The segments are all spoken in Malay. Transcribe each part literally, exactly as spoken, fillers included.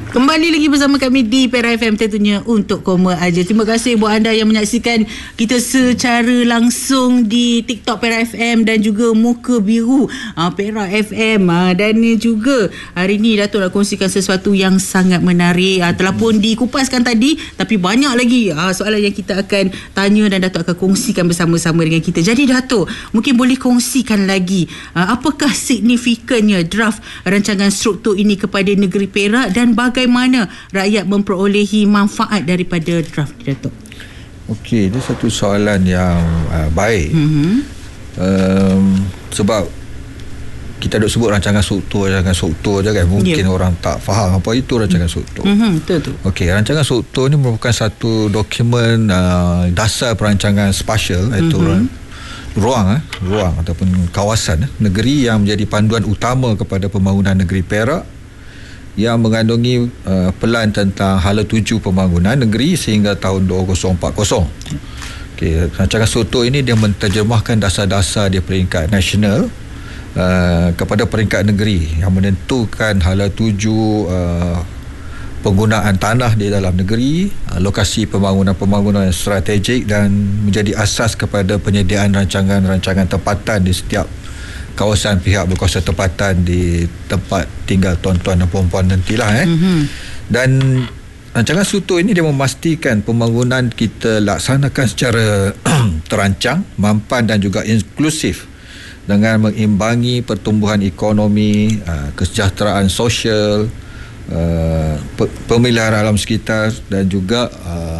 Kembali lagi bersama kami di Perak F M, tentunya untuk Koma Aja. Terima kasih buat anda yang menyaksikan kita secara langsung di TikTok Perak F M dan juga Muka Biru uh, Perak F M. Uh, dan juga hari ni Datuk nak kongsikan sesuatu yang sangat menarik. Uh, telah pun dikupaskan tadi, tapi banyak lagi uh, soalan yang kita akan tanya dan Datuk akan kongsikan bersama-sama dengan kita. Jadi Datuk, mungkin boleh kongsikan lagi uh, apakah signifikannya draft rancangan struktur ini kepada negeri Perak dan bagaimana rakyat memperolehi manfaat daripada draft ni, Datuk? Okey, ini satu soalan yang uh, baik. Mm-hmm. Um, sebab kita duk sebut rancangan struktur, rancangan struktur je kan. Mungkin yeah. orang tak faham apa itu rancangan struktur. Mm-hmm, betul tu. Okey, rancangan struktur ni merupakan satu dokumen uh, dasar perancangan spasial, iaitu mm-hmm. ruang eh, ruang ataupun kawasan eh, negeri yang menjadi panduan utama kepada pembangunan negeri Perak, yang mengandungi uh, pelan tentang hala tuju pembangunan negeri sehingga tahun dua ribu empat puluh. Okey, rancangan struktur ini dia menterjemahkan dasar-dasar di peringkat nasional uh, kepada peringkat negeri yang menentukan hala tuju uh, penggunaan tanah di dalam negeri, uh, lokasi pembangunan-pembangunan strategik dan menjadi asas kepada penyediaan rancangan-rancangan tempatan di setiap kawasan pihak berkuasa tempatan di tempat tinggal tuan-tuan dan puan-puan nantilah eh. Mm-hmm. Dan rancangan struktur ini dia memastikan pembangunan kita laksanakan secara terancang, mampan dan juga inklusif dengan mengimbangi pertumbuhan ekonomi, kesejahteraan sosial, pemeliharaan alam sekitar dan juga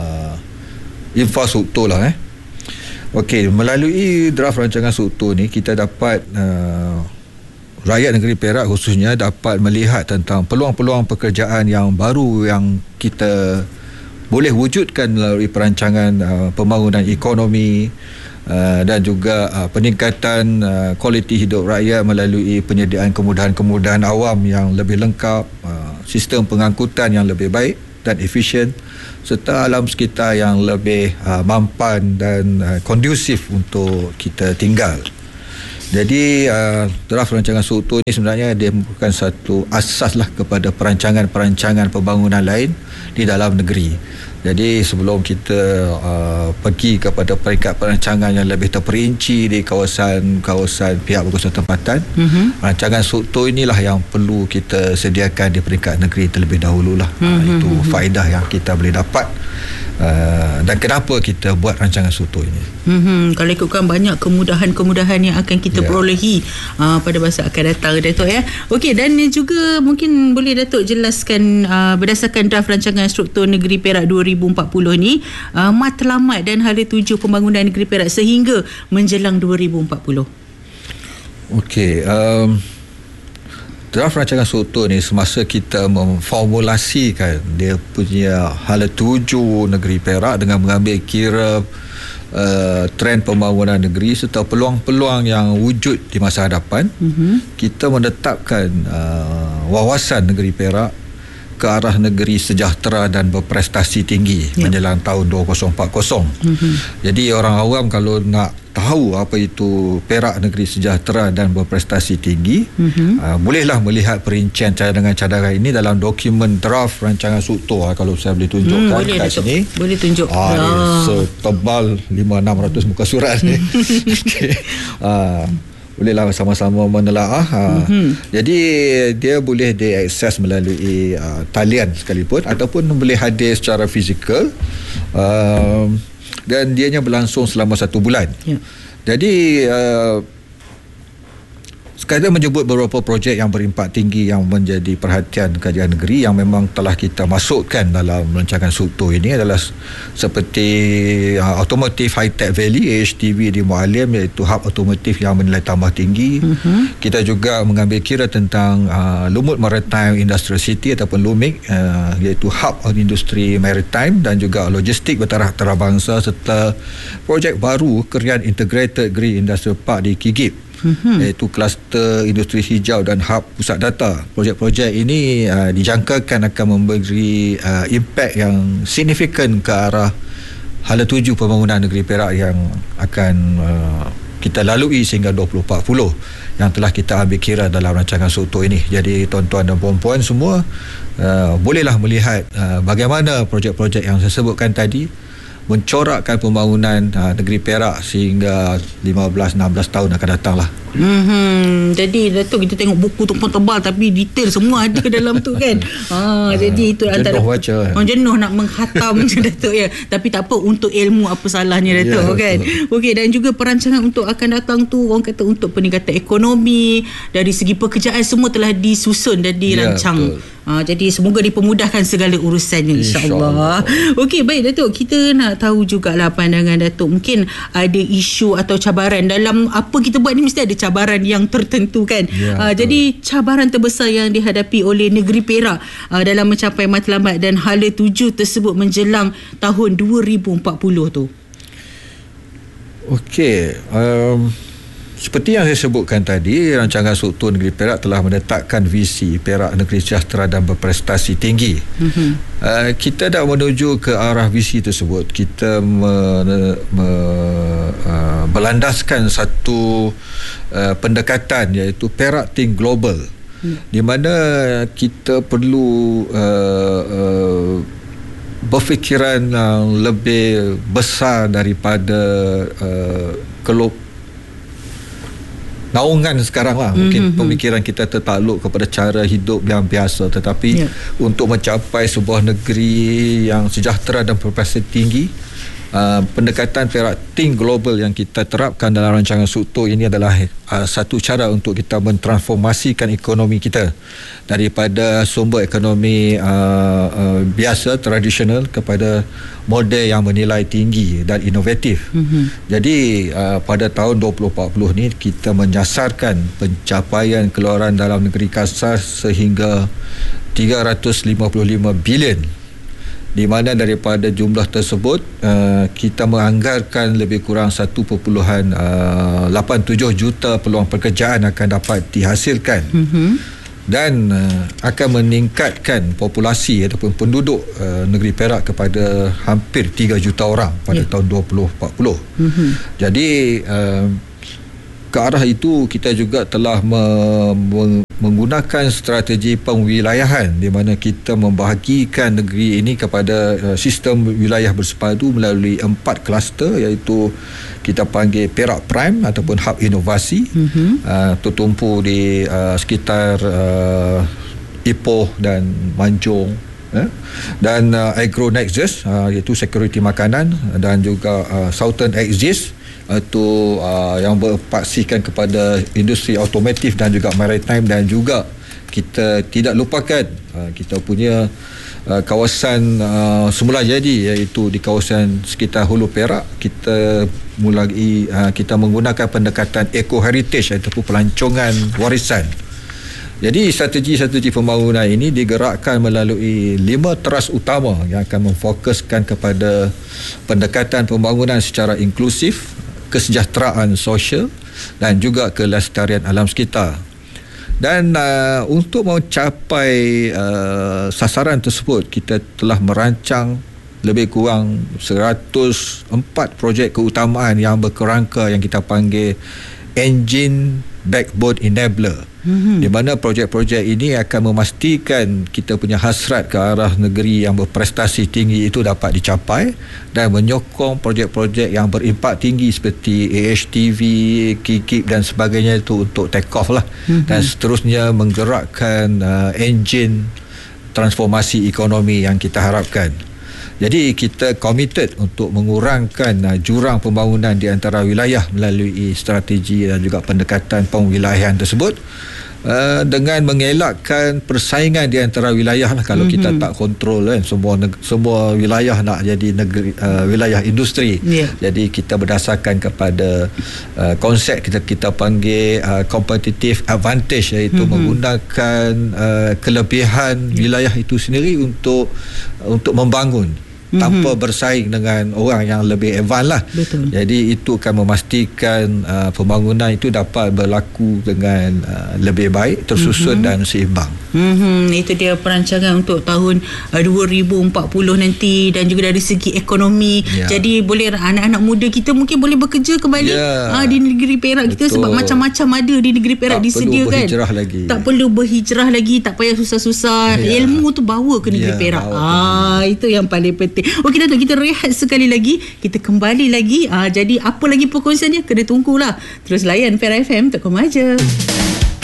infrastruktur lah eh. Okey, melalui draft rancangan struktur ni kita dapat uh, rakyat negeri Perak khususnya dapat melihat tentang peluang-peluang pekerjaan yang baru yang kita boleh wujudkan melalui perancangan uh, pembangunan ekonomi uh, dan juga uh, peningkatan uh, kualiti hidup rakyat melalui penyediaan kemudahan-kemudahan awam yang lebih lengkap, uh, sistem pengangkutan yang lebih baik dan efisien, serta alam sekitar yang lebih uh, mampan dan uh, kondusif untuk kita tinggal. Jadi uh, draft rancangan struktur ini sebenarnya dia merupakan satu asas lah kepada perancangan-perancangan pembangunan lain di dalam negeri. Jadi sebelum kita uh, pergi kepada peringkat perancangan yang lebih terperinci di kawasan-kawasan pihak berkuasa tempatan, mm-hmm. rancangan struktur inilah yang perlu kita sediakan di peringkat negeri terlebih dahululah. Mm-hmm. Uh, itu faedah yang kita boleh dapat. Uh, dan kenapa kita buat rancangan struktur ini. Hmm, kalau ikutkan banyak kemudahan-kemudahan yang akan kita yeah. perolehi uh, pada masa akan datang, Datuk ya. Okey, dan juga mungkin boleh Datuk jelaskan uh, berdasarkan draft rancangan struktur negeri Perak dua ribu empat puluh ni, uh, matlamat dan hala tuju pembangunan negeri Perak sehingga menjelang dua ribu empat puluh. Okey, um, draft rancangan struktur ni semasa kita memformulasikan dia punya hala tuju negeri Perak dengan mengambil kira uh, trend pembangunan negeri serta peluang-peluang yang wujud di masa hadapan, mm-hmm. kita menetapkan uh, wawasan negeri Perak ke arah negeri sejahtera dan berprestasi tinggi yeah. menjelang tahun dua ribu empat puluh. Mm-hmm. Jadi orang awam kalau nak tahu apa itu Perak negeri sejahtera dan berprestasi tinggi, mm-hmm. uh, bolehlah melihat perincian cadangan-cadangan ini dalam dokumen draft rancangan struktur. Uh, kalau saya boleh tunjukkan mm, boleh, kat sini. Boleh tunjuk. Ah, oh. Setebal lima enam ratus muka surat ni. Okay. Uh, bolehlah sama-sama menelaah. Mm-hmm. Jadi dia boleh diakses melalui uh, talian sekalipun ataupun boleh hadir secara fizikal, uh, dan dianya berlangsung selama satu bulan. Yeah. Jadi uh, sekadar menyebut beberapa projek yang berimpak tinggi yang menjadi perhatian kajian negeri yang memang telah kita masukkan dalam rancangan struktur ini adalah seperti uh, Automotive High Tech Valley A H T V di Mualim, iaitu hub otomotif yang menilai tambah tinggi. Mm-hmm. Kita juga mengambil kira tentang uh, Lumut Maritime Industrial City ataupun LUMIC, uh, iaitu hub industri maritime dan juga logistik bertaraf antarabangsa, serta projek baru Krian Integrated Green Industrial Park di Kigip, mm-hmm. iaitu kluster industri hijau dan hub pusat data. Projek-projek ini uh, dijangkakan akan memberi uh, impak yang signifikan ke arah hala tuju pembangunan negeri Perak yang akan uh, kita lalui sehingga dua ribu empat puluh. yang telah kita ambil kira dalam rancangan struktur ini. Jadi tuan-tuan dan puan-puan semua uh, bolehlah melihat uh, bagaimana projek-projek yang saya sebutkan tadi mencorakkan pembangunan uh, negeri Perak sehingga lima belas enam belas tahun akan datang lah. Hmm, jadi Datuk, kita tengok buku tu pun tebal tapi detail semua ada dalam tu kan. Ha, uh, jadi itu antara jenuh baca. Oh, jenuh nak menghatam je Datuk ya. Tapi tak apa, untuk ilmu apa salahnya Datuk, ya, kan. Okey, dan juga perancangan untuk akan datang tu orang kata untuk peningkatan ekonomi, dari segi pekerjaan semua telah disusun dan dirancang. Ya, ha, jadi semoga dipermudahkan segala urusannya, insya-Allah. Insya Okey, baik Datuk, kita nak tahu jugalah pandangan Datuk. Mungkin ada isu atau cabaran dalam apa kita buat ni, mesti ada cabaran yang tertentu kan. Ya, uh, jadi cabaran terbesar yang dihadapi oleh negeri Perak uh, dalam mencapai matlamat dan hala tuju tersebut menjelang tahun dua ribu empat puluh tu. Okey, um, seperti yang saya sebutkan tadi, rancangan struktur negeri Perak telah menetapkan visi Perak negeri sejahtera dan berprestasi tinggi. Mm-hmm. Uh, kita dah menuju ke arah visi tersebut. Kita me, me, uh, berlandaskan satu uh, pendekatan, iaitu Perak Think Global, mm. di mana kita perlu uh, uh, berfikiran uh, lebih besar daripada uh, kelop naungan sekarang lah. Mungkin mm-hmm. pemikiran kita tertakluk kepada cara hidup yang biasa, tetapi yeah. untuk mencapai sebuah negeri yang sejahtera dan berprestasi tinggi, uh, pendekatan Perak Think Global yang kita terapkan dalam rancangan struktur ini adalah uh, satu cara untuk kita mentransformasikan ekonomi kita daripada sumber ekonomi uh, uh, biasa, tradisional, kepada model yang menilai tinggi dan inovatif. Mm-hmm. Jadi uh, pada tahun dua ribu empat puluh ni kita menyasarkan pencapaian keluaran dalam negeri kasar sehingga tiga ratus lima puluh lima bilion, di mana daripada jumlah tersebut uh, kita menganggarkan lebih kurang satu perpuluhan lapan tujuh juta peluang pekerjaan akan dapat dihasilkan. Mm-hmm. Dan uh, akan meningkatkan populasi ataupun penduduk uh, negeri Perak kepada hampir tiga juta orang pada yeah. tahun dua ribu empat puluh. Mm-hmm. Jadi uh, ke arah itu kita juga telah me- me- menggunakan strategi pengwilayahan, di mana kita membahagikan negeri ini kepada uh, sistem wilayah bersepadu melalui empat kluster, iaitu kita panggil Perak Prime ataupun Hub Inovasi, mm-hmm. uh, tertumpu di uh, sekitar uh, Ipoh dan Manjung, eh? dan uh, Agro Nexus, uh, iaitu security makanan, dan juga uh, Southern Axis, itu uh, yang berpaksikan kepada industri automotif dan juga maritime, dan juga kita tidak lupakan uh, kita punya uh, kawasan uh, semula jadi, iaitu di kawasan sekitar Hulu Perak. Kita mulai uh, kita menggunakan pendekatan eco heritage ataupun pelancongan warisan. Jadi strategi-strategi pembangunan ini digerakkan melalui lima teras utama yang akan memfokuskan kepada pendekatan pembangunan secara inklusif, kesejahteraan sosial, dan juga kelestarian alam sekitar. Dan uh, untuk mencapai uh, sasaran tersebut, kita telah merancang lebih kurang seratus empat projek keutamaan yang berkerangka yang kita panggil Engine Backbone Enabler, mm-hmm. di mana projek-projek ini akan memastikan kita punya hasrat ke arah negeri yang berprestasi tinggi itu dapat dicapai, dan menyokong projek-projek yang berimpak tinggi seperti A H T V, Kikip dan sebagainya itu untuk take off lah, mm-hmm. dan seterusnya menggerakkan uh, enjin transformasi ekonomi yang kita harapkan. Jadi kita committed untuk mengurangkan uh, jurang pembangunan di antara wilayah melalui strategi dan juga pendekatan pengwilayahan tersebut, uh, dengan mengelakkan persaingan di antara wilayah lah. Kalau mm-hmm. kita tak kontrol kan, semua neg- semua wilayah nak jadi negeri uh, wilayah industri. Yeah. Jadi kita berdasarkan kepada uh, konsep kita kita panggil uh, competitive advantage, iaitu mm-hmm. menggunakan uh, kelebihan yeah. wilayah itu sendiri untuk uh, untuk membangun mm-hmm. tanpa bersaing dengan orang yang lebih advance lah. Betul. Jadi itu akan memastikan uh, pembangunan itu dapat berlaku dengan uh, lebih baik, tersusun mm-hmm. dan seimbang. Mm-hmm. Itu dia perancangan untuk tahun uh, dua ribu empat puluh nanti, dan juga dari segi ekonomi. Ya. Jadi boleh anak-anak muda kita mungkin boleh bekerja kembali ya. uh, di negeri Perak. Betul. Kita sebab macam-macam ada di negeri Perak tak disediakan. Tak perlu berhijrah lagi. Tak perlu berhijrah lagi, tak payah susah-susah. Ya. Ilmu tu bawa ke negeri ya, Perak. Ah, itu yang paling penting. Okey Datuk, kita rehat sekali lagi. Kita kembali lagi. Ah, jadi apa lagi perkongsiannya? Kena tunggulah. Terus layan Perak F M dot com aja.